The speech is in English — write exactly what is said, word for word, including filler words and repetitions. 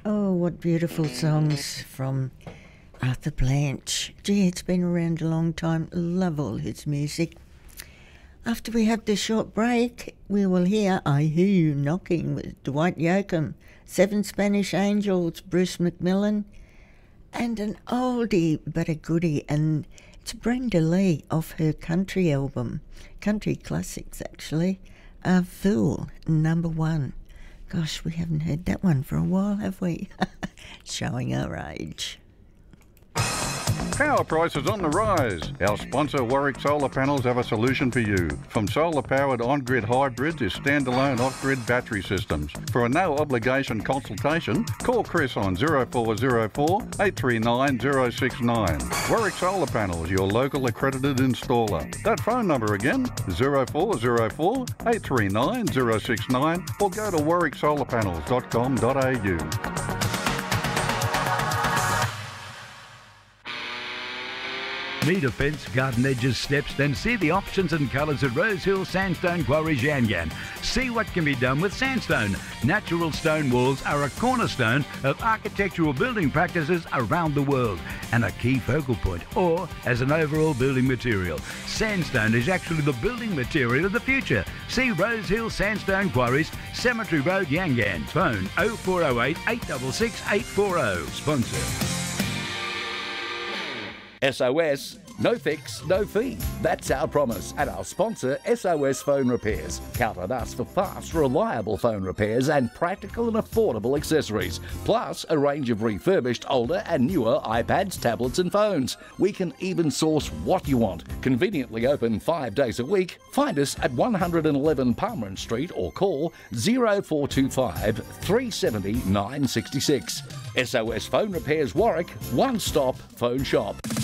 Oh, what beautiful songs from Arthur Blanche. Gee, it's been around a long time. Love all his music. After we have this short break, we will hear I Hear You Knocking with Dwight Yoakam, Seven Spanish Angels, Bruce McMillan, and an oldie but a goodie, and it's Brenda Lee off her country album, country classics actually, uh, Fool, number one. Gosh, we haven't heard that one for a while, have we? Showing our age. Power prices on the rise. Our sponsor Warwick Solar Panels have a solution for you. From solar-powered on-grid hybrids to standalone off-grid battery systems. For a no-obligation consultation, call Chris on zero four zero four, eight three nine, zero six nine. Warwick Solar Panels, your local accredited installer. That phone number again, zero four zero four, eight three nine, zero six nine, or go to warwick solar panels dot com dot a u. Need a fence, garden edges, steps? Then see the options and colours at Rosehill Sandstone Quarries Yangan. See what can be done with sandstone. Natural stone walls are a cornerstone of architectural building practices around the world and a key focal point, or as an overall building material. Sandstone is actually the building material of the future. See Rosehill Sandstone Quarries, Cemetery Road, Yangan. Phone oh four oh eight, eight six six, eight four oh. Sponsor. S O S, no fix, no fee. That's our promise. And our sponsor, S O S Phone Repairs. Count on us for fast, reliable phone repairs and practical and affordable accessories. Plus, a range of refurbished older and newer iPads, tablets and phones. We can even source what you want. Conveniently open five days a week. Find us at one eleven Palmerin Street or call zero four two five, three seven zero, nine six six. S O S Phone Repairs Warwick, one-stop phone shop.